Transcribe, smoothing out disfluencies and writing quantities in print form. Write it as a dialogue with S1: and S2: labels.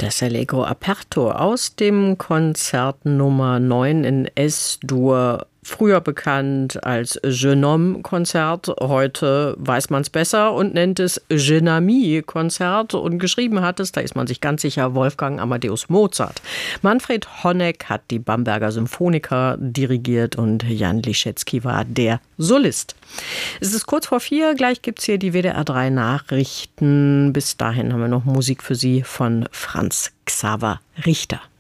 S1: Das Allegro Aperto aus dem Konzert Nummer 9 in S-Dur, früher bekannt als Jeune Homme Konzert. Heute weiß man es besser und nennt es Jeune Ami Konzert. Und geschrieben hat es, da ist man sich ganz sicher, Wolfgang Amadeus Mozart. Manfred Honeck hat die Bamberger Symphoniker dirigiert und Jan Liszewski war der Solist. Es ist kurz vor 4, gleich gibt es hier die WDR 3 Nachrichten. Bis dahin haben wir noch Musik für Sie von Franz Xaver Richter.